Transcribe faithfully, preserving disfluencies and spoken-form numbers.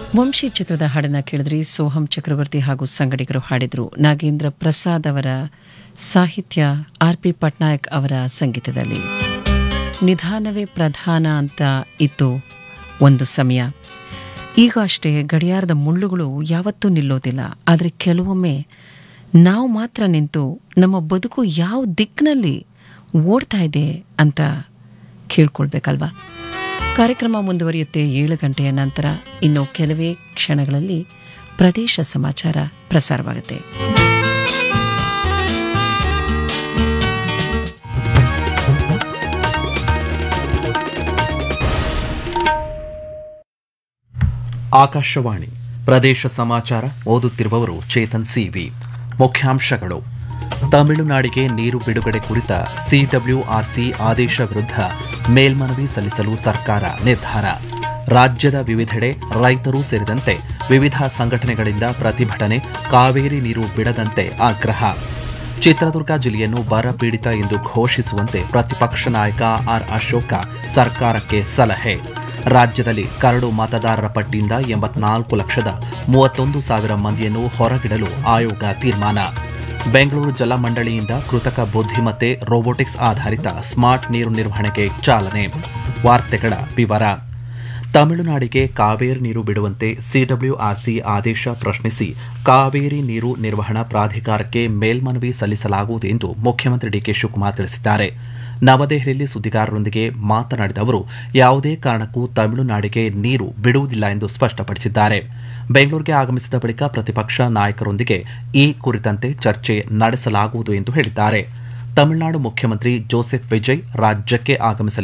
ವಂಶಿ ಚಿತ್ರದ ಹಾಡನ್ನು ಕೇಳಿದ್ರಿ. ಸೋಹಂ ಚಕ್ರವರ್ತಿ ಹಾಗೂ ಸಂಗಡಿಗರು ಹಾಡಿದ್ರು. ನಾಗೇಂದ್ರ ಪ್ರಸಾದ್ ಅವರ ಸಾಹಿತ್ಯ, ಆರ್ ಪಿ ಪಟ್ನಾಯಕ್ ಅವರ ಸಂಗೀತದಲ್ಲಿ. ನಿಧಾನವೇ ಪ್ರಧಾನ ಅಂತ ಇತ್ತು ಒಂದು ಸಮಯ. ಈಗ ಅಷ್ಟೇ ಗಡಿಯಾರದ ಮುಳ್ಳುಗಳು ಯಾವತ್ತೂ ನಿಲ್ಲೋದಿಲ್ಲ. ಆದರೆ ಕೆಲವೊಮ್ಮೆ ನಾವು ಮಾತ್ರ ನಿಂತು ನಮ್ಮ ಬದುಕು ಯಾವ ದಿಕ್ಕಿನಲ್ಲಿ ಓಡ್ತಾ ಇದೆ ಅಂತ ಕೇಳ್ಕೊಳ್ಬೇಕಲ್ವಾ. ಕಾರ್ಯಕ್ರಮ ಮುಂದುವರಿಯುತ್ತೆ ಏಳು ಗಂಟೆಯ ನಂತರ. ಇನ್ನು ಕೆಲವೇ ಕ್ಷಣಗಳಲ್ಲಿ ಪ್ರದೇಶ ಸಮಾಚಾರ ಪ್ರಸಾರವಾಗುತ್ತೆ. ಆಕಾಶವಾಣಿ ಪ್ರದೇಶ ಸಮಾಚಾರ ಓದುತ್ತಿರುವವರು ಚೇತನ್ ಸಿವಿ. ಮುಖ್ಯಾಂಶಗಳು: ತಮಿಳುನಾಡಿಗೆ ನೀರು ಬಿಡುಗಡೆ ಕುರಿತ ಸಿಡಬ್ಲ್ಯೂಆರ್ಸಿ ಆದೇಶ ವಿರುದ್ಧ ಮೇಲ್ಮನವಿ ಸಲ್ಲಿಸಲು ಸರ್ಕಾರ ನಿರ್ಧಾರ. ರಾಜ್ಯದ ವಿವಿಧೆಡೆ ರೈತರು ಸೇರಿದಂತೆ ವಿವಿಧ ಸಂಘಟನೆಗಳಿಂದ ಪ್ರತಿಭಟನೆ. ಕಾವೇರಿ ನೀರು ಬಿಡದಂತೆ ಆಗ್ರಹ. ಚಿತ್ರದುರ್ಗ ಜಿಲ್ಲೆಯನ್ನು ಬರ ಪೀಡಿತ ಎಂದು ಘೋಷಿಸುವಂತೆ ಪ್ರತಿಪಕ್ಷ ನಾಯಕ ಆರ್ ಅಶೋಕ ಸರ್ಕಾರಕ್ಕೆ ಸಲಹೆ. ರಾಜ್ಯದಲ್ಲಿ ಕರಡು ಮತದಾರರ ಪಟ್ಟಿಯಿಂದ ಎಂಬತ್ನಾಲ್ಕು ಲಕ್ಷದ ಮೂವತ್ತೊಂದು ಸಾವಿರ ಮಂದಿಯನ್ನು ಹೊರಗಿಡಲು ಆಯೋಗ ತೀರ್ಮಾನ. ಬೆಂಗಳೂರು ಜಲಮಂಡಳಿಯಿಂದ ಕೃತಕ ಬುದ್ಧಿಮತ್ತೆ ರೋಬೋಟಿಕ್ಸ್ ಆಧಾರಿತ ಸ್ಮಾರ್ಟ್ ನೀರು ನಿರ್ವಹಣೆಗೆ ಚಾಲನೆ. ವಾರ್ತೆಗಳ ವಿವರ. ತಮಿಳುನಾಡಿಗೆ ಕಾವೇರಿ ನೀರು ಬಿಡುವಂತೆ ಸಿಡಬ್ಲ್ಯೂಆರ್ಸಿ ಆದೇಶ ಪ್ರಶ್ನಿಸಿ ಕಾವೇರಿ ನೀರು ನಿರ್ವಹಣಾ ಪ್ರಾಧಿಕಾರಕ್ಕೆ ಮೇಲ್ಮನವಿ ಸಲ್ಲಿಸಲಾಗುವುದು ಎಂದು ಮುಖ್ಯಮಂತ್ರಿ ಡಿಕೆ ಶಿವಕುಮಾರ್ ತಿಳಿಸಿದ್ದಾರೆ. ನವದೆಹಲಿಯಲ್ಲಿ ಸುದ್ದಿಗಾರರೊಂದಿಗೆ ಮಾತನಾಡಿದ ಅವರು, ಯಾವುದೇ ಕಾರಣಕ್ಕೂ ತಮಿಳುನಾಡಿಗೆ ನೀರು ಬಿಡುವುದಿಲ್ಲ ಎಂದು ಸ್ಪಷ್ಟಪಡಿಸಿದ್ದಾರೆ. ಬೆಂಗಳೂರಿಗೆ ಆಗಮಿಸಿದ ಬಳಿಕ ಪ್ರತಿಪಕ್ಷ ನಾಯಕರೊಂದಿಗೆ ಈ ಕುರಿತಂತೆ ಚರ್ಚೆ ನಡೆಸಲಾಗುವುದು ಎಂದು ಹೇಳಿದ್ದಾರೆ. ತಮಿಳುನಾಡು ಮುಖ್ಯಮಂತ್ರಿ ಜೋಸೆಫ್ ವಿಜಯ್ ರಾಜ್ಯಕ್ಕೆ ಆಗಮಿಸಲಿದ್ದಾರೆ.